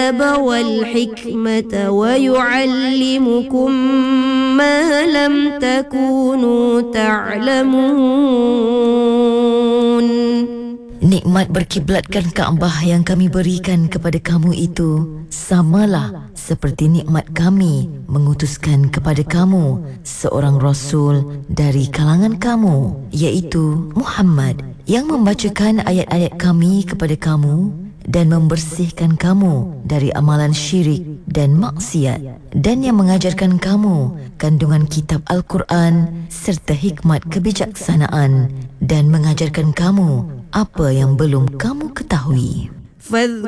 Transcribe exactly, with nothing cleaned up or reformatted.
الكتاب والحكمة ويعلمكم ما لم تكونوا تعلمون. Nikmat berkiblatkan Kaabah yang kami berikan kepada kamu itu samalah seperti nikmat kami mengutuskan kepada kamu seorang Rasul dari kalangan kamu, iaitu Muhammad, yang membacakan ayat-ayat kami kepada kamu dan membersihkan kamu dari amalan syirik dan maksiat, dan yang mengajarkan kamu kandungan kitab Al-Quran serta hikmat kebijaksanaan, dan mengajarkan kamu apa yang belum kamu ketahui.